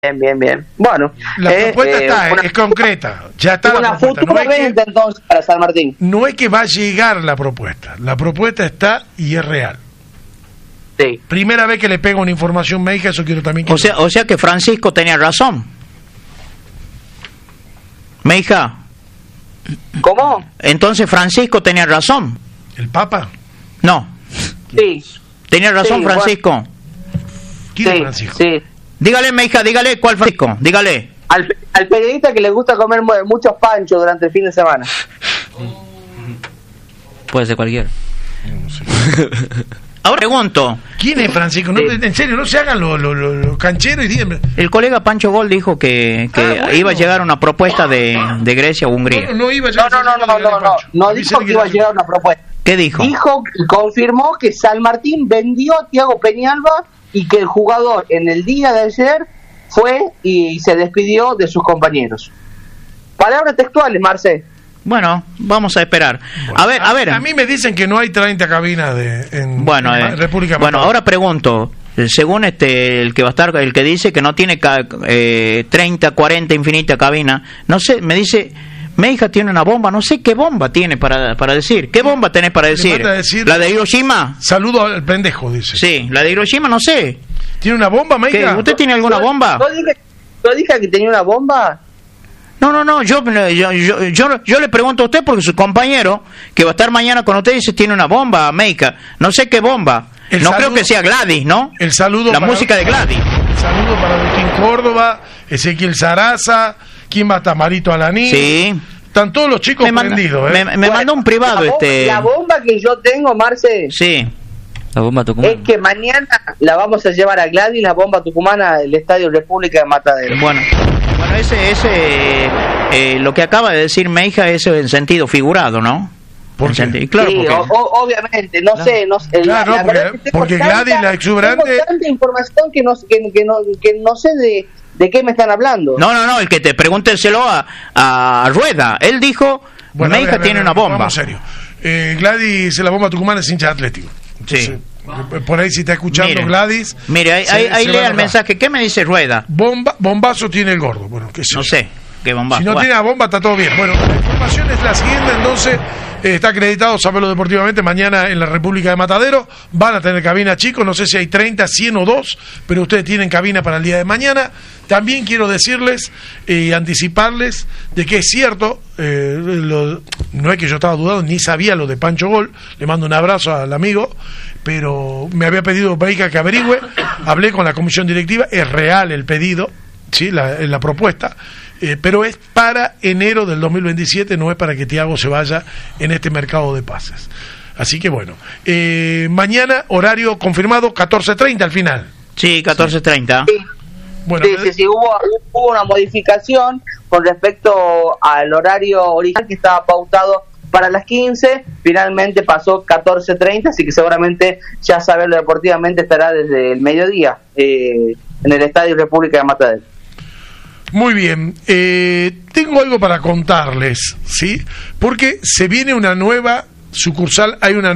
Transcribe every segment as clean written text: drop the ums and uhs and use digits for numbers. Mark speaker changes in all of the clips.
Speaker 1: Bien. Bueno,
Speaker 2: la propuesta está, es concreta. Ya está
Speaker 1: una
Speaker 2: la propuesta.
Speaker 1: futura venta entonces para San Martín.
Speaker 2: No es que va a llegar la propuesta. La propuesta está y es real.
Speaker 1: Sí.
Speaker 2: Primera vez que le pego una información médica, eso quiero también que...
Speaker 3: O sea que Francisco tenía razón. Meija.
Speaker 1: ¿Cómo?
Speaker 3: Entonces Francisco tenía razón.
Speaker 2: ¿El Papa?
Speaker 3: No.
Speaker 1: Sí.
Speaker 3: Tenía razón,
Speaker 1: Sí,
Speaker 3: Francisco.
Speaker 1: Bueno.
Speaker 2: ¿Quién es Francisco?
Speaker 1: Sí.
Speaker 3: Dígale, Meija, dígale cuál Francisco. Dígale.
Speaker 1: Al periodista que le gusta comer muchos panchos durante el fin de semana.
Speaker 4: Puede ser cualquiera.
Speaker 2: No sé.
Speaker 3: Ahora pregunto.
Speaker 2: ¿Quién es Francisco? No, en serio, no se hagan los cancheros y díganme.
Speaker 3: El colega Pancho Gol dijo que
Speaker 2: bueno.
Speaker 3: iba a llegar una propuesta de Grecia o Hungría.
Speaker 2: No iba a llegar.
Speaker 1: No dijo que iba a llegar una propuesta.
Speaker 3: ¿Qué dijo?
Speaker 1: Dijo y confirmó que San Martín vendió a Thiago Peñalba y que el jugador en el día de ayer fue y se despidió de sus compañeros. Palabras textuales, Marce.
Speaker 3: Bueno, vamos a esperar.
Speaker 2: Bueno,
Speaker 3: a ver.
Speaker 2: A mí me dicen que no hay 30 cabinas en República.
Speaker 3: Bueno, ahora pregunto, según el que va a estar, el que dice que no tiene 30, 40 infinita cabina, no sé, me dice, mi hija tiene una bomba, no sé qué bomba tiene para decir. ¿Qué bomba tenés para decir? ¿La de Hiroshima?
Speaker 2: Saludo al pendejo, dice.
Speaker 3: Sí, la de Hiroshima no sé.
Speaker 2: ¿Tiene una bomba, Meika?
Speaker 3: ¿Usted tiene alguna bomba?
Speaker 1: ¿No dije que tenía una bomba?
Speaker 3: No, yo le pregunto a usted porque su compañero que va a estar mañana con usted dice tiene una bomba, Meika. No sé qué bomba. Creo que sea Gladys, ¿no?
Speaker 2: El saludo.
Speaker 3: La música de Gladys.
Speaker 2: El saludo para Agustín Córdoba, Ezequiel Saraza, ¿quién va a estar? Marito Alaní.
Speaker 3: Sí.
Speaker 2: Están todos los chicos prendidos.
Speaker 3: Me mandó un privado
Speaker 1: La bomba que yo tengo, Marce.
Speaker 3: Sí.
Speaker 4: La bomba tucumana.
Speaker 1: Es que mañana la vamos a llevar a Gladys, la bomba tucumana del Estadio República de Matadero.
Speaker 3: Bueno, ese lo que acaba de decir Meija es en sentido figurado, ¿no?
Speaker 2: ¿Por qué?
Speaker 3: Claro,
Speaker 1: sí, obviamente, no sé.
Speaker 2: Claro, porque Gladys, la exuberante...
Speaker 1: Tengo tanta información que no sé de qué me están hablando.
Speaker 3: No, el que te pregúntenselo a Rueda. Él dijo, Meija tiene una bomba.
Speaker 2: Vamos serio. Gladys, la bomba tucumana es hincha de Atlético. Entonces, sí. Por ahí si está escuchando Gladys...
Speaker 3: Mire, ahí lea el mensaje. ¿Qué me dice Rueda?
Speaker 2: Bombazo tiene el gordo. Bueno, qué sé.
Speaker 3: No sé. ¿Qué bombazo?
Speaker 2: Si no tiene la bomba está todo bien. Bueno, la información es la siguiente, entonces... está acreditado, saberlo deportivamente, mañana en la República de Matadero van a tener cabina, chicos, no sé si hay 30, 100 o 2, pero ustedes tienen cabina para el día de mañana. También quiero decirles y anticiparles de que es cierto, no es que yo estaba dudando, ni sabía lo de Pancho Gol, le mando un abrazo al amigo, pero me había pedido Baica que averigüe, hablé con la comisión directiva, es real el pedido, ¿sí? la propuesta, pero es para enero del 2027, no es para que Thiago se vaya en este mercado de pases. Así que bueno, mañana horario confirmado 14:30 al final.
Speaker 3: Sí, 14:30.
Speaker 1: Sí.
Speaker 2: Bueno,
Speaker 1: sí, hubo una modificación con respecto al horario original que estaba pautado para las 15, finalmente pasó 14:30, así que seguramente ya saberlo deportivamente estará desde el mediodía en el Estadio República de Matadero.
Speaker 2: Muy bien, tengo algo para contarles, ¿sí? Porque se viene una nueva sucursal, hay una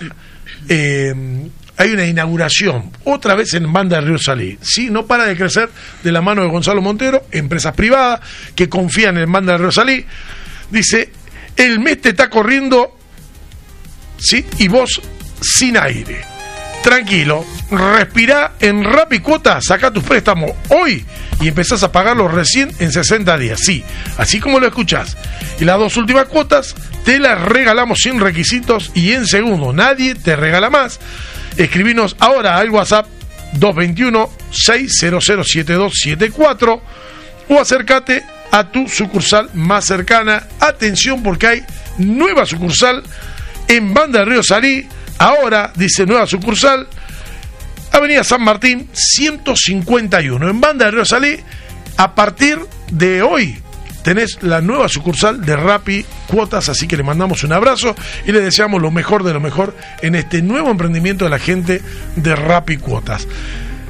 Speaker 2: inauguración, otra vez en Banda de Río Salí, ¿sí? No para de crecer de la mano de Gonzalo Montero, empresas privadas que confían en Banda de Río Salí. Dice, el mes te está corriendo, ¿sí? Y vos sin aire. Tranquilo, respirá en Rappi Cuotas, saca tus préstamos hoy y empezás a pagarlos recién en 60 días, sí, así como lo escuchás. Y las 2 últimas cuotas te las regalamos sin requisitos y en segundos, nadie te regala más. Escribinos ahora al WhatsApp 221-6007274 o acércate a tu sucursal más cercana. Atención porque hay nueva sucursal en Banda de Río Salí. Ahora, dice nueva sucursal, Avenida San Martín 151, en Banda de Río Salí. A partir de hoy tenés la nueva sucursal de Rappi Cuotas, así que le mandamos un abrazo y le deseamos lo mejor de lo mejor en este nuevo emprendimiento de la gente de Rappi Cuotas.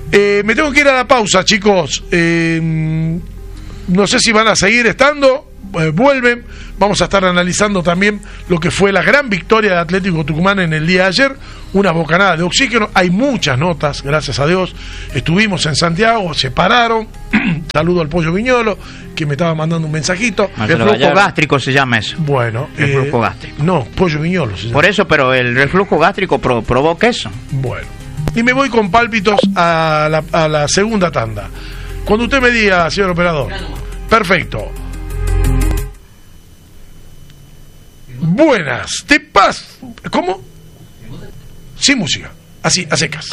Speaker 2: Me tengo que ir a la pausa, chicos. No sé si van a seguir estando vuelven. Vamos a estar analizando también lo que fue la gran victoria de Atlético Tucumán en el día de ayer, una bocanada de oxígeno. Hay muchas notas, gracias a Dios. Estuvimos en Santiago, se pararon. Saludo al Pollo Viñolo, que me estaba mandando un mensajito.
Speaker 3: Reflujo gástrico se llama eso.
Speaker 2: Bueno,
Speaker 3: reflujo gástrico.
Speaker 2: No, Pollo Viñolo se llama.
Speaker 3: Por eso, pero el reflujo gástrico provoca eso.
Speaker 2: Bueno, y me voy con pálpitos a la segunda tanda. Cuando usted me diga, señor operador. Perfecto. Buenas, te pas. ¿Cómo? Sin música, así, a secas.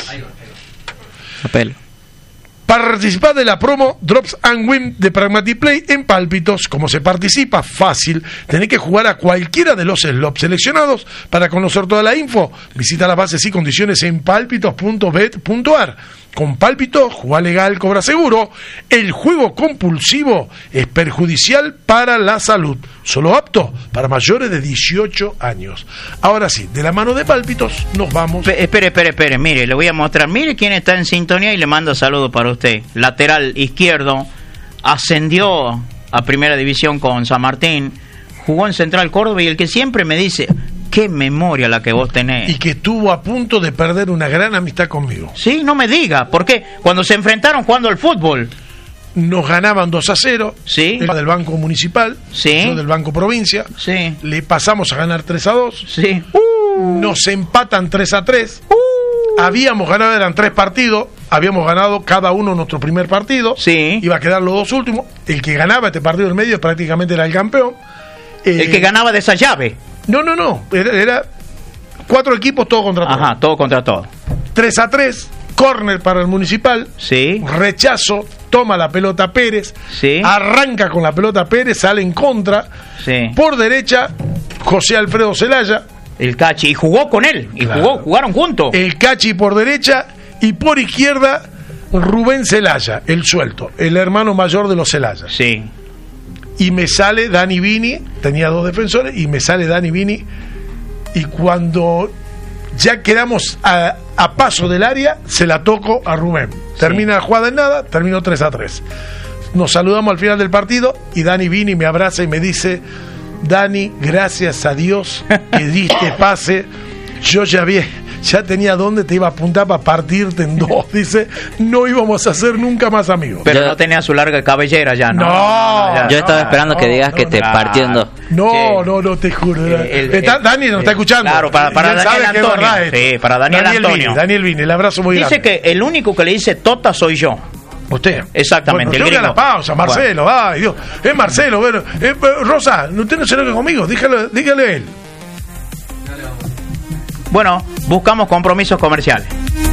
Speaker 4: Apelo.
Speaker 2: Participar de la promo Drops and Win de Pragmatic Play en Pálpitos. ¿Cómo se participa? Fácil. Tenés que jugar a cualquiera de los slots seleccionados. Para conocer toda la info, visita las bases y condiciones en pálpitos.bet.ar. Con Pálpitos, juega legal, cobra seguro. El juego compulsivo es perjudicial para la salud. Solo apto para mayores de 18 años. Ahora sí, de la mano de Pálpitos nos vamos.
Speaker 3: Espere, mire, le voy a mostrar. Mire quién está en sintonía y le mando saludos para usted. Lateral izquierdo, ascendió a Primera División con San Martín, jugó en Central Córdoba y el que siempre me dice, qué memoria la que vos tenés.
Speaker 2: Y que estuvo a punto de perder una gran amistad conmigo.
Speaker 3: Sí, no me diga, porque cuando se enfrentaron jugando al fútbol,
Speaker 2: nos ganaban 2-0,
Speaker 3: sí,
Speaker 2: él del Banco Municipal,
Speaker 3: sí,
Speaker 2: yo del Banco Provincia,
Speaker 3: sí,
Speaker 2: le pasamos a ganar 3-2,
Speaker 3: sí,
Speaker 2: nos empatan 3-3, habíamos ganado, eran 3 partidos, habíamos ganado cada uno nuestro primer partido,
Speaker 3: sí,
Speaker 2: iba a quedar los 2 últimos, el que ganaba este partido del medio prácticamente era el campeón.
Speaker 3: El que ganaba de esa llave.
Speaker 2: No, era 4 equipos, todo contra todo.
Speaker 3: Ajá, todo contra todo.
Speaker 2: 3-3, córner para el Municipal,
Speaker 3: sí,
Speaker 2: rechazo, toma la pelota Pérez,
Speaker 3: sí,
Speaker 2: arranca con la pelota Pérez, sale en contra,
Speaker 3: sí,
Speaker 2: por derecha José Alfredo Zelaya,
Speaker 3: el Cachi, y jugó con él, y
Speaker 2: claro,
Speaker 3: jugaron juntos.
Speaker 2: El Cachi por derecha y por izquierda Rubén Zelaya, el suelto, el hermano mayor de los Zelaya.
Speaker 3: Sí.
Speaker 2: Y me sale Dani Vini, tenía 2 defensores, y me sale Dani Vini, y cuando ya quedamos a paso del área, se la toco a Rubén. Termina la jugada en nada, terminó 3-3. Nos saludamos al final del partido, y Dani Vini me abraza y me dice, Dani, gracias a Dios que diste pase, yo ya tenía dónde te iba a apuntar para partirte en 2, dice, no íbamos a ser nunca más amigos.
Speaker 3: Pero no tenía su larga cabellera ya, ¿no?
Speaker 4: Yo estaba esperando que digas que te partió en 2.
Speaker 2: No, te juro. Dani nos está escuchando.
Speaker 3: Claro, para Daniel Antonio. Sí, para Daniel Antonio.
Speaker 2: Daniel Vini, el abrazo muy grande.
Speaker 3: Dice que el único que le dice Tota soy yo.
Speaker 2: Usted.
Speaker 3: Exactamente.
Speaker 2: Bueno, tengo la pausa, Marcelo. Bueno. Ay, Dios. Es Marcelo, bueno. Rosa, usted no se enoje conmigo, dígale a él.
Speaker 3: Bueno, buscamos compromisos comerciales.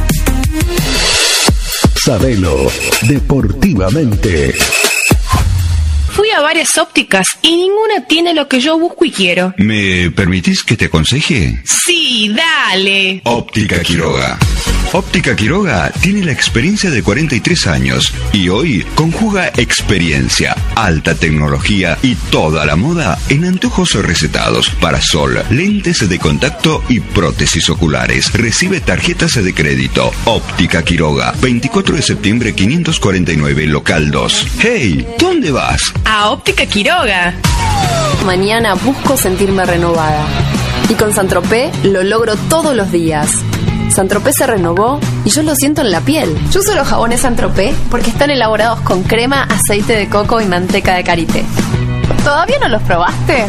Speaker 5: Sabelo deportivamente.
Speaker 6: Fui a varias ópticas y ninguna tiene lo que yo busco y quiero.
Speaker 7: ¿Me permitís que te aconseje?
Speaker 6: Sí, dale.
Speaker 7: Óptica Quiroga. Óptica Quiroga tiene la experiencia de 43 años y hoy conjuga experiencia, alta tecnología y toda la moda en anteojos recetados, parasol, lentes de contacto y prótesis oculares. Recibe tarjetas de crédito. Óptica Quiroga, 24 de septiembre 549, local 2. ¡Hey! ¿Dónde vas?
Speaker 6: A Óptica Quiroga.
Speaker 8: Mañana busco sentirme renovada. Y con Saint-Tropez lo logro todos los días. Saint-Tropez se renovó y yo lo siento en la piel. Yo uso los jabones Saint-Tropez porque están elaborados con crema, aceite de coco y manteca de karité. ¿Todavía no los probaste?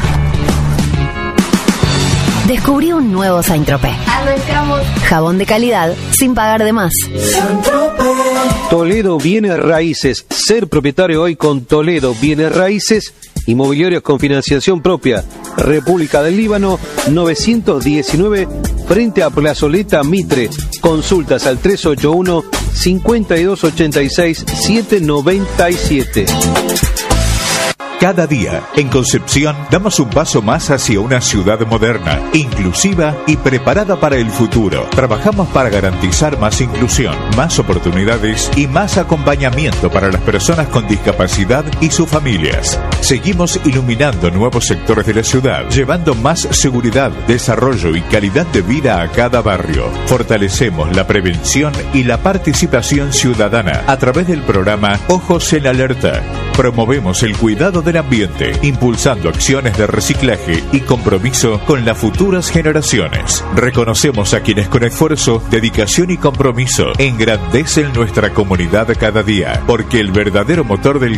Speaker 9: Descubrí un nuevo Saint-Tropez.
Speaker 8: Arrancamos.
Speaker 9: Jabón de calidad sin pagar de más.
Speaker 10: Toledo Bienes Raíces. Ser propietario hoy con Toledo Bienes Raíces. Inmobiliarios con financiación propia. República del Líbano, 919, frente a Plazoleta Mitre. Consultas al 381-5286-797.
Speaker 11: Cada día, en Concepción, damos un paso más hacia una ciudad moderna, inclusiva y preparada para el futuro. Trabajamos para garantizar más inclusión, más oportunidades y más acompañamiento para las personas con discapacidad y sus familias. Seguimos iluminando nuevos sectores de la ciudad, llevando más seguridad, desarrollo y calidad de vida a cada barrio. Fortalecemos la prevención y la participación ciudadana a través del programa Ojos en Alerta. Promovemos el cuidado del ambiente, impulsando acciones de reciclaje y compromiso con las futuras generaciones. Reconocemos a quienes con esfuerzo, dedicación y compromiso engrandecen nuestra comunidad cada día, porque el verdadero motor del